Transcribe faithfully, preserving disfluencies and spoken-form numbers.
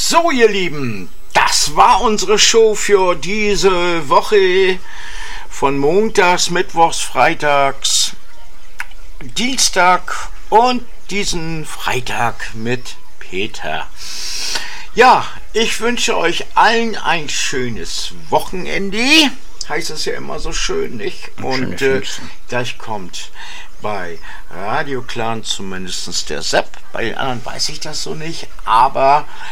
So, ihr Lieben, das war unsere Show für diese Woche von Montags, Mittwochs, Freitags, Dienstag und diesen Freitag mit Peter. Ja, ich wünsche euch allen ein schönes Wochenende. Heißt es ja immer so schön, nicht? Und äh, gleich kommt bei Radio Clan zumindest der Sepp. Bei den anderen weiß ich das so nicht. Aber